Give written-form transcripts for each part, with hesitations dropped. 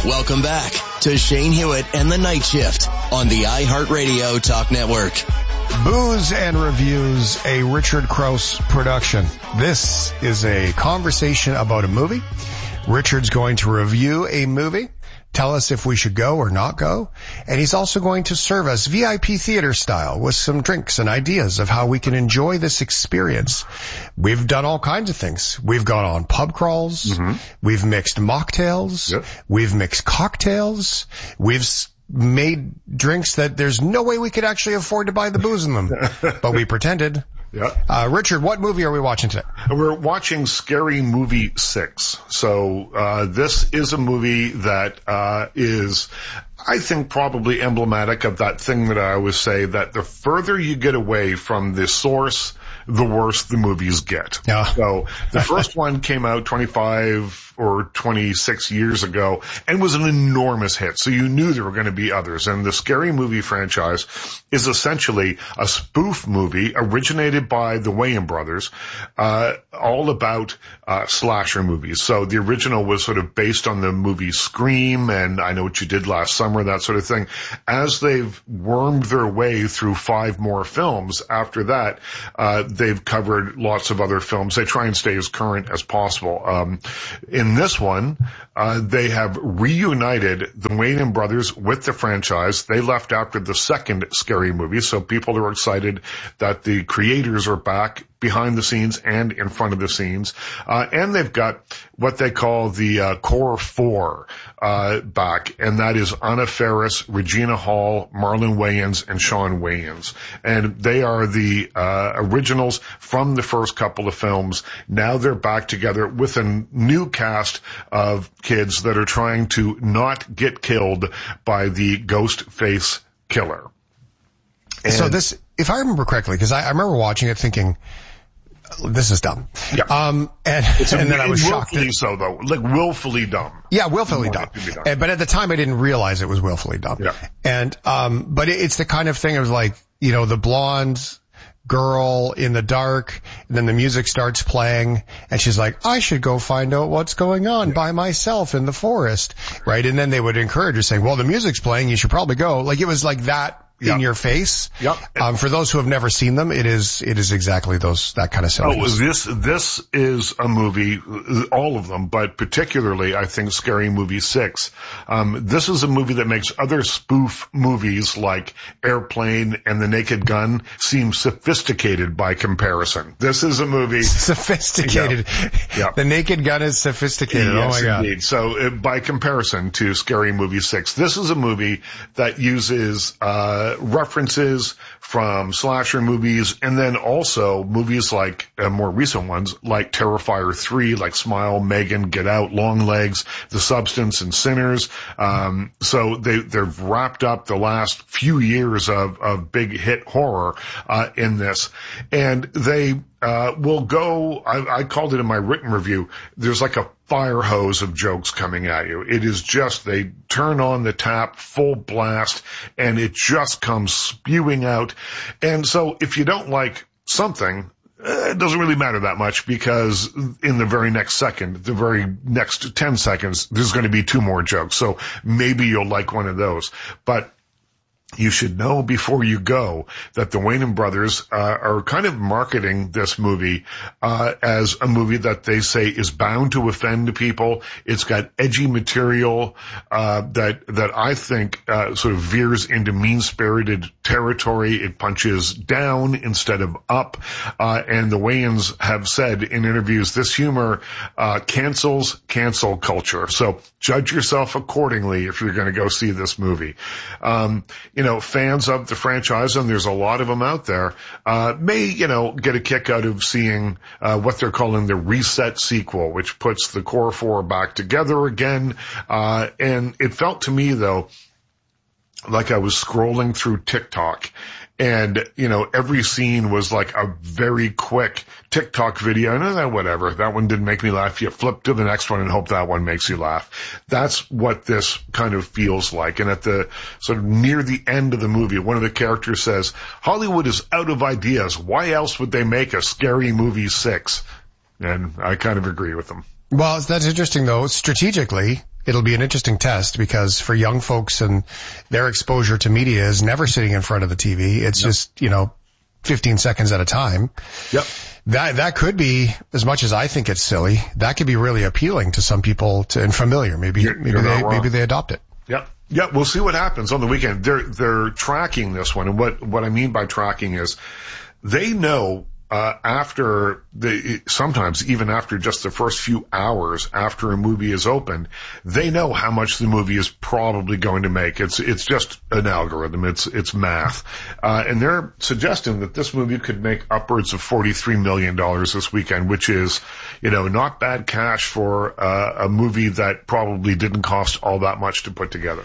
Welcome back to Shane Hewitt and the Night Shift on the iHeartRadio Talk Network. Booze and Reviews, a Richard Crouse production. This is a conversation about a movie. Richard's going to review a movie, tell us if we should go or not go, and he's also going to serve us VIP theater style with some drinks and ideas of how we can enjoy this experience. We've done all kinds of things. We've gone on pub crawls. Mm-hmm. We've mixed mocktails. Yep. We've mixed cocktails. We've made drinks that there's no way we could actually afford to buy the booze in them, but we pretended. Yeah. Richard, what movie are we watching today? We're watching Scary Movie 6. So, this is a movie that, is, I think, probably emblematic of that thing that I always say, that the further you get away from the source, the worse the movies get. Yeah. So the first one came out 25 or 26 years ago and was an enormous hit. So you knew there were going to be others. And the Scary Movie franchise is essentially a spoof movie originated by the Wayans brothers, all about slasher movies. So the original was sort of based on the movie Scream and I Know What You Did Last Summer, that sort of thing. As they've wormed their way through 5 more films after that, they've covered lots of other films. They try and stay as current as possible. In this one, they have reunited the Wayans brothers with the franchise. They left after the second Scary Movie, so people are excited that the creators are back behind the scenes and in front of the scenes. And they've got what they call the Core 4 back, and that is Anna Faris, Regina Hall, Marlon Wayans, and Sean Wayans. And they are the originals from the first couple of films. Now they're back together with a new cast of kids that are trying to not get killed by the ghost face killer. And so this, if I remember correctly, because I remember watching it thinking, this is dumb. Yeah. And then I was shocked. Willfully so, though. Like, willfully dumb. Yeah, willfully dumb. But at the time, I didn't realize it was willfully dumb. Yeah. And, but it's the kind of thing of like, you know, the blonde girl in the dark, and then the music starts playing, and she's like, I should go find out what's going on by myself in the forest, right? And then they would encourage her saying, well, the music's playing, you should probably go. Like, it was like that. Yep. In your face. Yep. For those who have never seen them, it is exactly that kind of silliness. This is a movie, all of them, but particularly, I think, Scary Movie 6. This is a movie that makes other spoof movies like Airplane and The Naked Gun seem sophisticated by comparison. This is a movie. Sophisticated. Yeah. The Naked Gun is sophisticated. Yes, oh my God. Indeed. So, by comparison to Scary Movie 6, this is a movie that uses, references from slasher movies, and then also movies like more recent ones like Terrifier 3, like Smile, Megan, Get Out, Longlegs, The Substance, and Sinners. So they've wrapped up the last few years of big hit horror in this, and they will go, I called it in my written review, there's like a fire hose of jokes coming at you. It is just, they turn on the tap full blast and it just comes spewing out. And so if you don't like something, it doesn't really matter that much, because in the very next second, the very next 10 seconds, there's going to be 2 more jokes. So maybe you'll like one of those. But you should know before you go that the Wayans brothers are kind of marketing this movie as a movie that they say is bound to offend people. It's got edgy material that I think sort of veers into mean-spirited territory. It punches down instead of up. And the Wayans have said in interviews, this humor cancels cancel culture. So judge yourself accordingly if you're going to go see this movie. You know, fans of the franchise, and there's a lot of them out there, may, you know, get a kick out of seeing what they're calling the Reset sequel, which puts the Core 4 back together again. And it felt to me, though, like I was scrolling through TikTok, and, you know, every scene was like a very quick TikTok video. And whatever, that one didn't make me laugh. You flip to the next one and hope that one makes you laugh. That's what this kind of feels like. And at the sort of near the end of the movie, one of the characters says, Hollywood is out of ideas. Why else would they make a Scary Movie 6? And I kind of agree with them. Well, that's interesting, though. Strategically, it'll be an interesting test because for young folks and their exposure to media is never sitting in front of the TV. It's just, 15 seconds at a time. Yep. That could be, as much as I think it's silly, that could be really appealing to some people and familiar. Maybe they adopt it. Yep. Yeah, we'll see what happens on the weekend. They're tracking this one, and what I mean by tracking is they know sometimes even after just the first few hours after a movie is opened, they know how much the movie is probably going to make. It's just an algorithm. It's math. And they're suggesting that this movie could make upwards of $43 million this weekend, which is, not bad cash for a movie that probably didn't cost all that much to put together.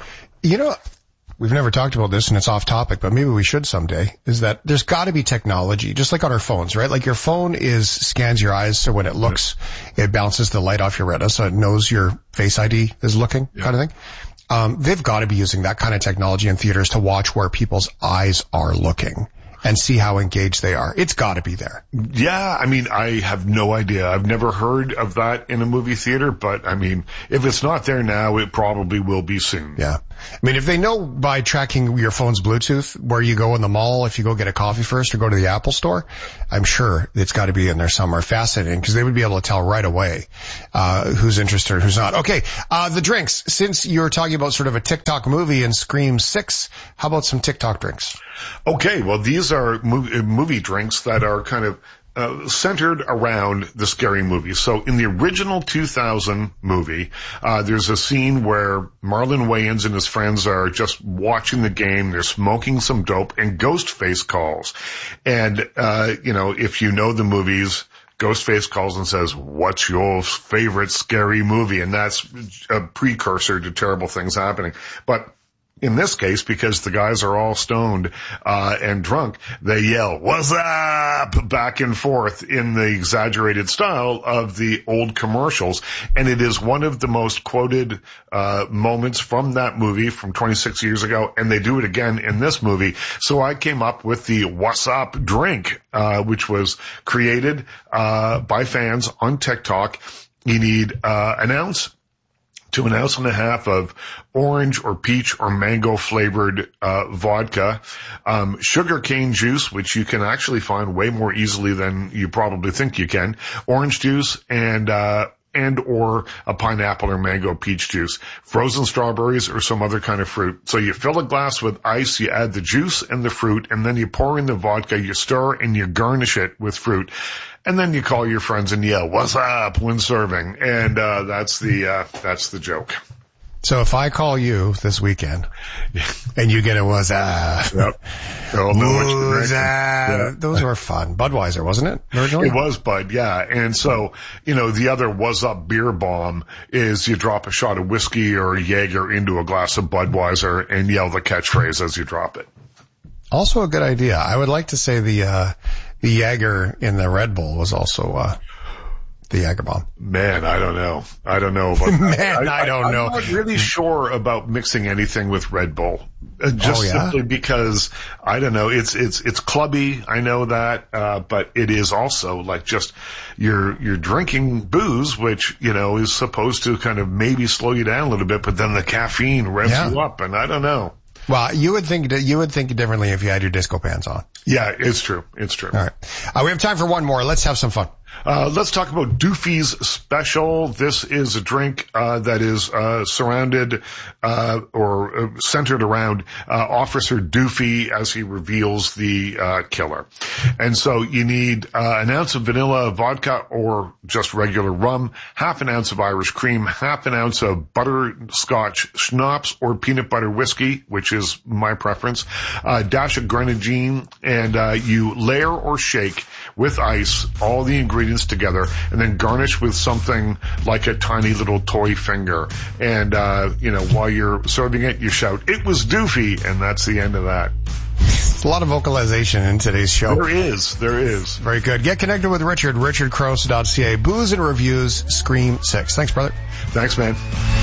We've never talked about this and it's off topic, but maybe we should someday, is that there's got to be technology, just like on our phones, right? Like your phone scans your eyes, so when it looks, it bounces the light off your retina, so it knows your Face ID is looking, kind of thing. They've got to be using that kind of technology in theaters to watch where people's eyes are looking and see how engaged they are. It's got to be there. Yeah, I have no idea. I've never heard of that in a movie theater, but if it's not there now, it probably will be soon. Yeah. If they know by tracking your phone's Bluetooth where you go in the mall, if you go get a coffee first or go to the Apple store, I'm sure it's got to be in there somewhere. Fascinating, because they would be able to tell right away who's interested and who's not. Okay, the drinks. Since you're talking about sort of a TikTok movie and Scream 6, how about some TikTok drinks? Okay, well, these are movie drinks that are kind of centered around the Scary Movie. So in the original 2000 movie, there's a scene where Marlon Wayans and his friends are just watching the game. They're smoking some dope and Ghostface calls. And, if you know the movies, Ghostface calls and says, "What's your favorite scary movie?" And that's a precursor to terrible things happening. But in this case, because the guys are all stoned and drunk, they yell, "What's up?" back and forth in the exaggerated style of the old commercials. And it is one of the most quoted moments from that movie from 26 years ago, and they do it again in this movie. So I came up with the What's Up drink, which was created by fans on TikTok. You need an ounce to an ounce and a half of orange or peach or mango flavored vodka, sugar cane juice, which you can actually find way more easily than you probably think you can, orange juice, and or a pineapple or mango peach juice, frozen strawberries or some other kind of fruit. So you fill a glass with ice, you add the juice and the fruit, and then you pour in the vodka, you stir, and you garnish it with fruit. And then you call your friends and yell, "What's up?" when serving. And that's the joke. So if I call you this weekend and you get a "What's up?" Yep. They'll know what you're drinking. Yeah. Those were fun. Budweiser, wasn't it? Originally? It was Bud, yeah. And so, the other "What's up" beer bomb is you drop a shot of whiskey or Jaeger into a glass of Budweiser and yell the catchphrase as you drop it. Also a good idea. I would like to say the Jaeger in the Red Bull was also the Jaeger bomb. Man, I don't know about that. I don't know. I'm not really sure about mixing anything with Red Bull. Simply because, I don't know, it's clubby, I know that, but it is also like just, you're drinking booze, which, is supposed to kind of maybe slow you down a little bit, but then the caffeine revs you up, and I don't know. Well, you would think differently if you had your disco pants on. Yeah, it's true. All right. We have time for one more. Let's have some fun. Let's talk about Doofy's Special. This is a drink that is surrounded or centered around Officer Doofy as he reveals the killer. And so you need an ounce of vanilla vodka or just regular rum, half an ounce of Irish cream, half an ounce of butterscotch schnapps or peanut butter whiskey, which is my preference, a dash of grenadine, and you layer or shake with ice all the ingredients together, and then garnish with something like a tiny little toy finger. And, while you're serving it, you shout, "It was Doofy," and that's the end of that. There's a lot of vocalization in today's show. There is. Very good. Get connected with Richard, richardcrouse.ca. Booze and Reviews, Scream 6. Thanks, brother. Thanks, man.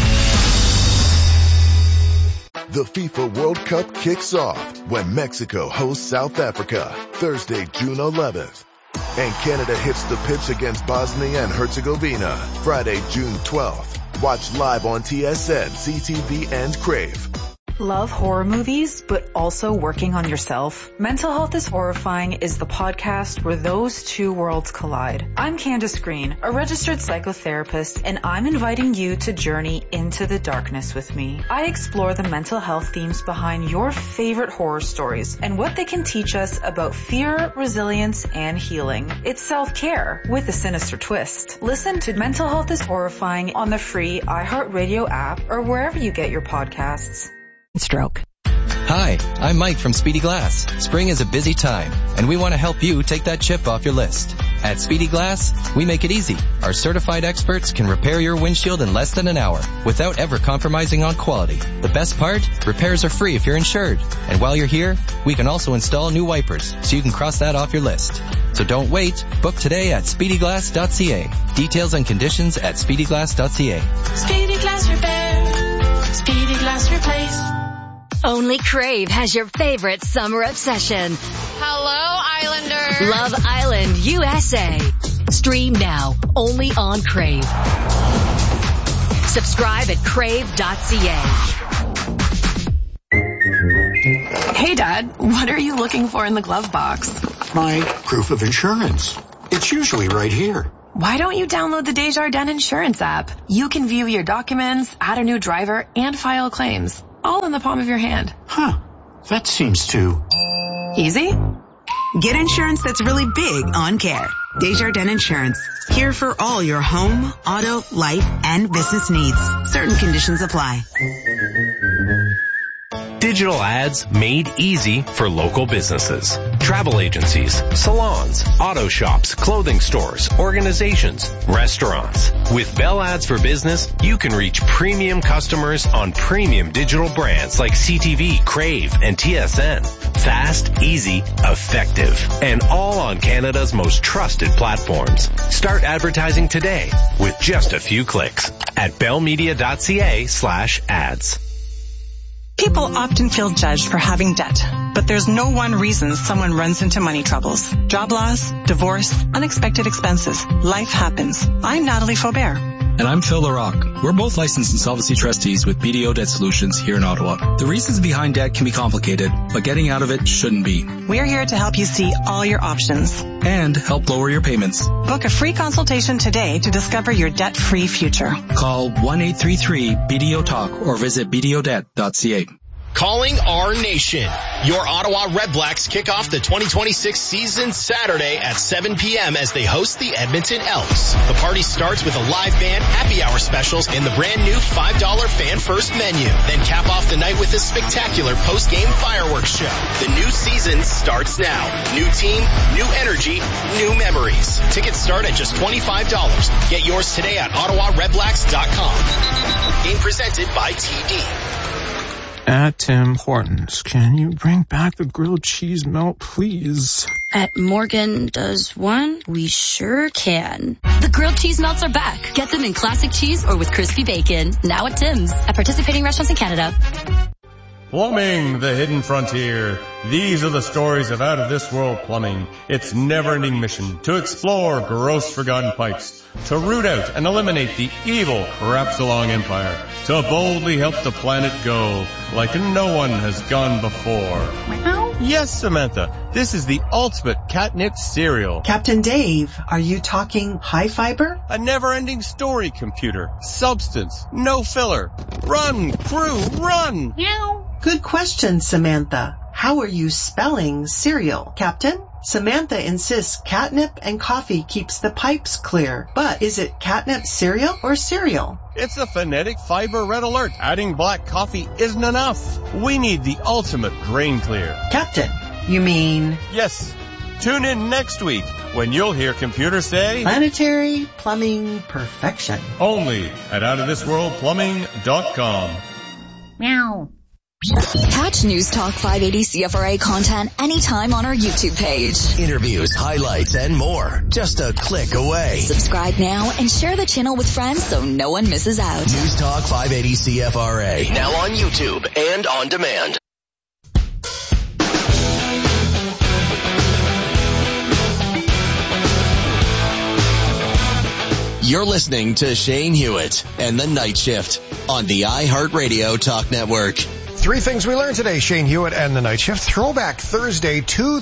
The FIFA World Cup kicks off when Mexico hosts South Africa, Thursday, June 11th. And Canada hits the pitch against Bosnia and Herzegovina, Friday, June 12th. Watch live on TSN, CTV, and Crave. Love horror movies, but also working on yourself? Mental Health is Horrifying is the podcast where those two worlds collide. I'm Candace Green, a registered psychotherapist, and I'm inviting you to journey into the darkness with me. I explore the mental health themes behind your favorite horror stories and what they can teach us about fear, resilience, and healing. It's self-care with a sinister twist. Listen to Mental Health is Horrifying on the free iHeartRadio app or wherever you get your podcasts. Stroke. Hi, I'm Mike from Speedy Glass. Spring is a busy time, and we want to help you take that chip off your list. At Speedy Glass, we make it easy. Our certified experts can repair your windshield in less than an hour without ever compromising on quality. The best part? Repairs are free if you're insured. And while you're here, we can also install new wipers, so you can cross that off your list. So don't wait. Book today at speedyglass.ca. Details and conditions at speedyglass.ca. Speedy Glass Repair. Speedy Glass Replace. Only Crave has your favorite summer obsession. Hello, Islanders. Love Island, USA. Stream now, only on Crave. Subscribe at crave.ca. Hey, Dad, what are you looking for in the glove box? My proof of insurance. It's usually right here. Why don't you download the Desjardins Insurance app? You can view your documents, add a new driver, and file claims. All in the palm of your hand. Huh. That seems too easy. Get insurance that's really big on Care. Desjardins Insurance. Here for all your home, auto, life, and business needs. Certain conditions apply. Digital ads made easy for local businesses. Travel agencies, salons, auto shops, clothing stores, organizations, restaurants. With Bell Ads for Business, you can reach premium customers on premium digital brands like CTV, Crave, and TSN. Fast, easy, effective, and all on Canada's most trusted platforms. Start advertising today with just a few clicks at bellmedia.ca/ads. People often feel judged for having debt, but there's no one reason someone runs into money troubles. Job loss, divorce, unexpected expenses. Life happens. I'm Natalie Faubert. And I'm Phil LaRocque. We're both licensed insolvency trustees with BDO Debt Solutions here in Ottawa. The reasons behind debt can be complicated, but getting out of it shouldn't be. We're here to help you see all your options. And help lower your payments. Book a free consultation today to discover your debt-free future. Call 1-833-BDO-TALK or visit bdodebt.ca. Calling our nation. Your Ottawa Redblacks kick off the 2026 season Saturday at 7 p.m. as they host the Edmonton Elks. The party starts with a live band, happy hour specials, and the brand new $5 fan first menu. Then cap off the night with a spectacular post-game fireworks show. The new season starts now. New team, new energy, new memories. Tickets start at just $25. Get yours today at OttawaRedblacks.com. Game presented by TD. At Tim Hortons, can you bring back the grilled cheese melt, please? At Morgan Does One, we sure can. The grilled cheese melts are back. Get them in classic cheese or with crispy bacon. Now at Tim's. At participating restaurants in Canada. Plumbing, the hidden frontier. These are the stories of out-of-this-world plumbing. Its never-ending mission to explore gross forgotten pipes, to root out and eliminate the evil Crapsalong Empire, to boldly help the planet go like no one has gone before. Meow. Yes, Samantha, this is the ultimate catnip cereal. Captain Dave, are you talking high fiber? A never-ending story, computer. Substance, no filler. Run, crew, run! Meow. Good question, Samantha. How are you spelling cereal, Captain? Samantha insists catnip and coffee keeps the pipes clear. But is it catnip cereal or cereal? It's a phonetic fiber red alert. Adding black coffee isn't enough. We need the ultimate grain clear. Captain, you mean? Yes. Tune in next week when you'll hear computer say planetary plumbing perfection. Only at outofthisworldplumbing.com. Meow. Catch News Talk 580 CFRA content anytime on our YouTube page. Interviews, highlights, and more. Just a click away. Subscribe now and share the channel with friends so no one misses out. News Talk 580 CFRA. Now on YouTube and on demand. You're listening to Shane Hewitt and the Night Shift on the iHeartRadio Talk Network. 3 things we learned today, Shane Hewitt and the Night Shift. Throwback Thursday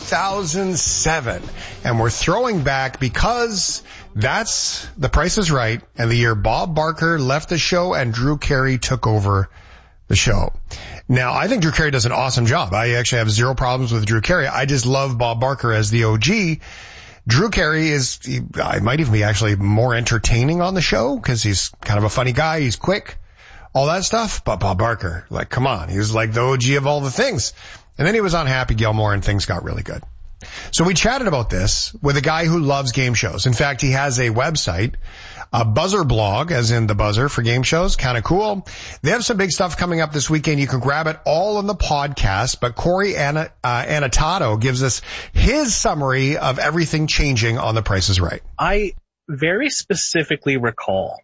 2007. And we're throwing back because that's The Price is Right and the year Bob Barker left the show and Drew Carey took over the show. Now, I think Drew Carey does an awesome job. I actually have zero problems with Drew Carey. I just love Bob Barker as the OG. Drew Carey I might even be actually more entertaining on the show because he's kind of a funny guy. He's quick, all that stuff. But Bob Barker, like, come on. He was like the OG of all the things. And then he was on Happy Gilmore and things got really good. So we chatted about this with a guy who loves game shows. In fact, he has a website, a buzzer blog, as in the buzzer for game shows. Kind of cool. They have some big stuff coming up this weekend. You can grab it all in the podcast. But Corey Anatato gives us his summary of everything changing on The Price is Right. I very specifically recall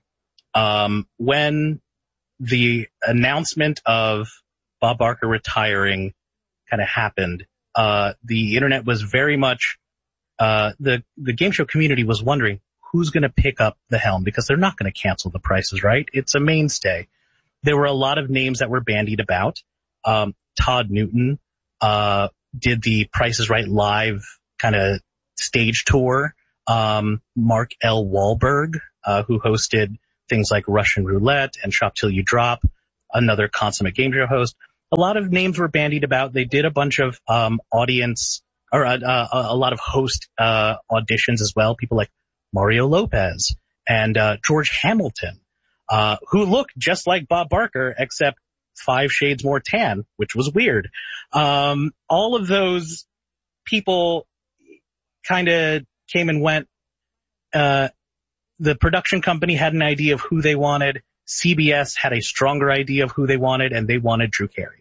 when the announcement of Bob Barker retiring kind of happened. The internet was very much, the game show community was wondering who's going to pick up the helm because they're not going to cancel The Price is Right. It's a mainstay. There were a lot of names that were bandied about. Todd Newton, did the Price is Right live kind of stage tour. Mark L. Wahlberg, who hosted things like Russian Roulette and Shop Till You Drop, another consummate game show host. A lot of names were bandied about. They did a bunch of audience or a lot of host auditions as well. People like Mario Lopez and George Hamilton, who looked just like Bob Barker except 5 shades more tan, which was weird. All of those people kind of came and went. The production company had an idea of who they wanted. CBS had a stronger idea of who they wanted, and they wanted Drew Carey.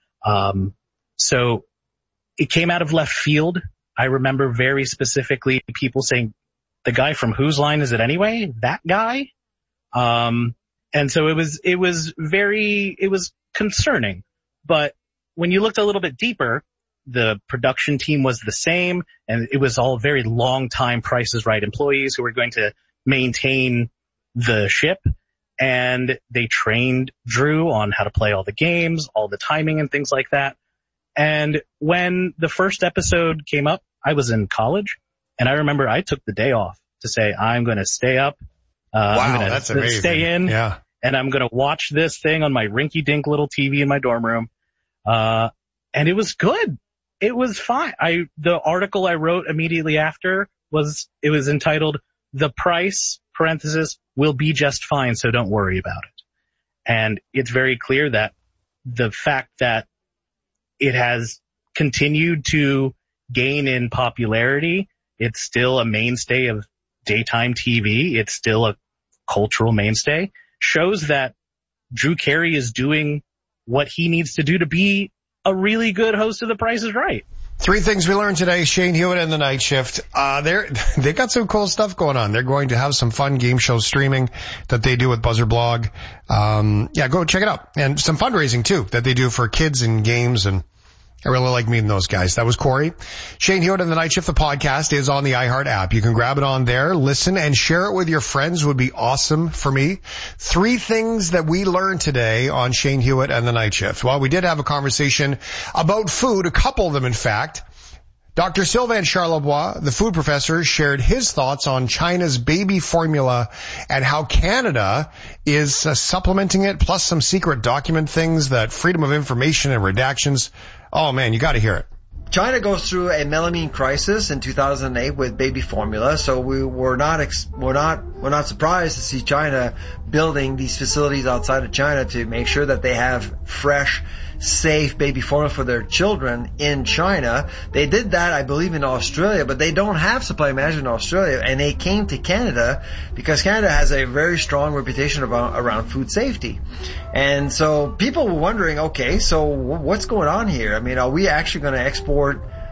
So it came out of left field. I remember very specifically people saying, the guy from Whose Line Is It Anyway? That guy? And so it was concerning. But when you looked a little bit deeper, the production team was the same, and it was all very long-time Price is Right employees who were going to maintain the ship. And they trained Drew on how to play all the games, all the timing and things like that. And when the first episode came up, I was in college, and I remember I took the day off to say, I'm going to stay up. I'm going to stay in, and I'm going to watch this thing on my rinky-dink little TV in my dorm room. And it was good. It was fine. The article I wrote immediately after was entitled, The Price, parenthesis, will be just fine, so don't worry about it. And it's very clear that the fact that it has continued to gain in popularity, it's still a mainstay of daytime TV, it's still a cultural mainstay, shows that Drew Carey is doing what he needs to do to be a really good host of The Price is Right. 3 things we learned today, Shane Hewitt and the Night Shift. They got some cool stuff going on. They're going to have some fun game show streaming that they do with Buzzer Blog. Go check it out. And some fundraising too that they do for kids and games, and I really like meeting those guys. That was Corey. Shane Hewitt and the Night Shift, the podcast, is on the iHeart app. You can grab it on there, listen, and share it with your friends would be awesome for me. 3 things that we learned today on Shane Hewitt and the Night Shift. Well, we did have a conversation about food, a couple of them, in fact. Dr. Sylvain Charlebois, the food professor, shared his thoughts on China's baby formula and how Canada is supplementing it, plus some secret document things that Freedom of Information and redactions. Oh man, you got to hear it. China goes through a melamine crisis in 2008 with baby formula, so we're not surprised to see China building these facilities outside of China to make sure that they have fresh, safe baby formula for their children in China. They did that, I believe, in Australia, but they don't have supply management in Australia, and they came to Canada because Canada has a very strong reputation around food safety. And so people were wondering, okay, so what's going on here? I mean, are we actually going to export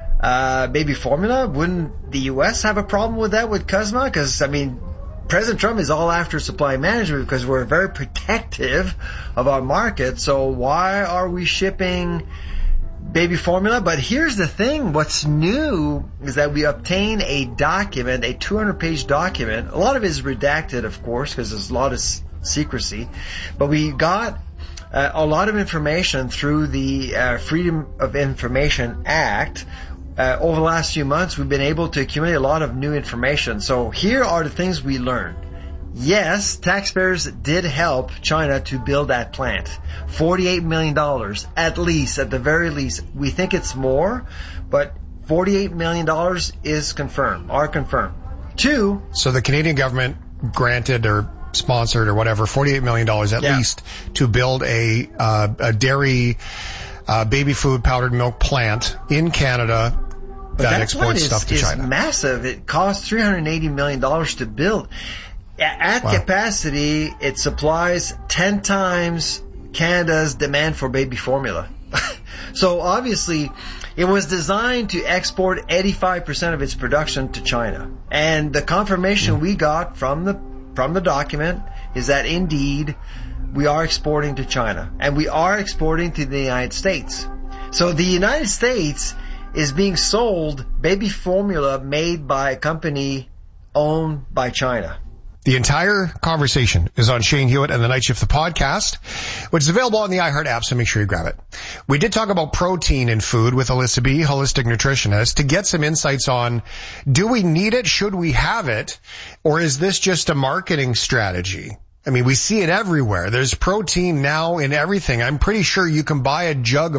baby formula? Wouldn't the U.S. have a problem with that with CUSMA? Because, I mean, President Trump is all after supply management because we're very protective of our market. So why are we shipping baby formula. But here's the thing. What's new is that we obtained a document, a 200-page document. A lot of it is redacted, of course, because there's a lot of secrecy. But we got a lot of information through the Freedom of Information Act. Over the last few months, we've been able to accumulate a lot of new information. So here are the things we learned. Yes, taxpayers did help China to build that plant. $48 million, at least, at the very least. We think it's more, but $48 million is confirmed, are confirmed. 2. So the Canadian government granted or sponsored or whatever, $48 million at least to build a dairy baby food powdered milk plant in Canada that exports stuff to China. It's massive. It cost $380 million to build. At capacity, it supplies 10 times Canada's demand for baby formula. So obviously, it was designed to export 85% of its production to China. And the confirmation we got from the document is that indeed we are exporting to China. And we are exporting to the United States. So the United States is being sold baby formula made by a company owned by China. The entire conversation is on Shane Hewitt and the Night Shift, the podcast, which is available on the iHeart app, so make sure you grab it. We did talk about protein in food with Alyssa B., holistic nutritionist, to get some insights on, do we need it? Should we have it? Or is this just a marketing strategy? I mean, we see it everywhere. There's protein now in everything. I'm pretty sure you can buy a jug of